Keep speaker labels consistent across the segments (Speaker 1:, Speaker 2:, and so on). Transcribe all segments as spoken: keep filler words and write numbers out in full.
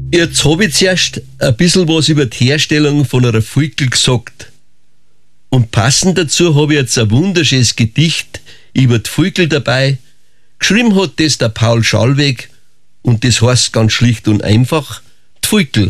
Speaker 1: Jetzt habe ich zuerst ein bisschen was über die Herstellung von einer Fuikel gesagt. Und passend dazu habe ich jetzt ein wunderschönes Gedicht über die Fuikel dabei. Geschrieben hat das der Paul Schallweg und das heißt ganz schlicht und einfach die Fuikel.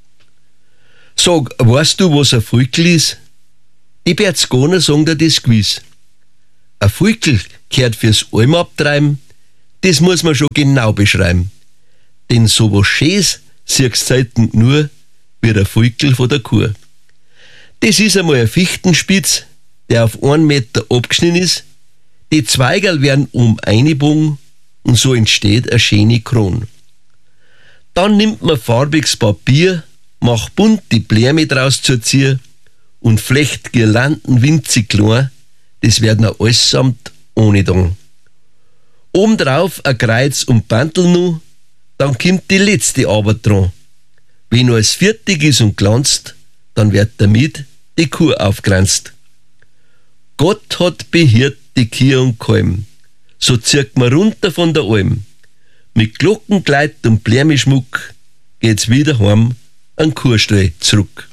Speaker 1: Sag, weißt du, was ein Fuikel ist? Ich werd's gar nicht sagen, dir das gewiss. Ein Fuikel gehört fürs Almabtreiben, das muss man schon genau beschreiben. Denn so was Schönes siehst du selten nur wie der Fuikel von der Kuh. Das ist einmal ein Fichtenspitz, der auf einen Meter abgeschnitten ist. Die Zweigerl werden um eingebogen und so entsteht eine schöne Krone. Dann nimmt man farbiges Papier, macht bunt die Blärme draus zur Zier und flecht Girlanden winzig klein, das werden auch allesamt ohne Dong. Obendrauf ein Kreuz und Bandel nu, dann kommt die letzte Arbeit dran. Wenn alles fertig ist und glanzt, dann wird damit die Kuh aufgrenzt. Gott hat behirt die Kühe und Kalm, so zirkt man runter von der Alm. Mit Glockenkleid und Blärmischmuck geht's wieder heim an Kuhstall zurück.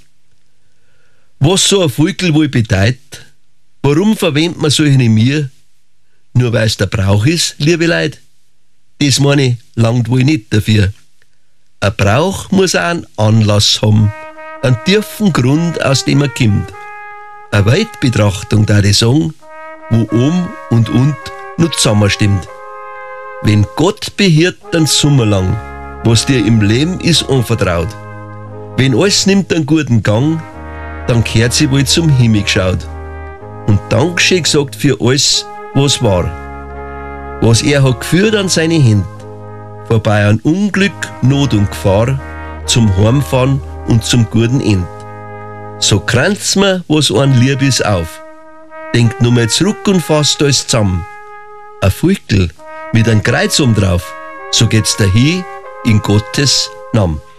Speaker 1: Was so ein Fuikel wohl bedeutet, warum verwendet man solche Mier? Nur weil's der Brauch ist, liebe Leute? Das meine ich, langt wohl nicht dafür. Ein Brauch muss auch einen Anlass haben, einen tiefen Grund, aus dem er kommt. Eine Weltbetrachtung, da ich sagen, wo oben und und nur zusammenstimmt. Wenn Gott behirt den Sommer lang, was dir im Leben ist anvertraut. Wenn alles nimmt einen guten Gang, dann kehrt sie wohl zum Himmel geschaut. Und Dankeschön gesagt für alles, was war. Was er hat geführt an seine Hände, vorbei an Unglück, Not und Gefahr, zum Heimfahren und zum guten End. So kränzt man, was einem lieb ist, auf. Denkt nur mal zurück und fasst alles zusammen. Ein Fuikel mit einem Kreuz oben drauf, so geht's dahin in Gottes Namen.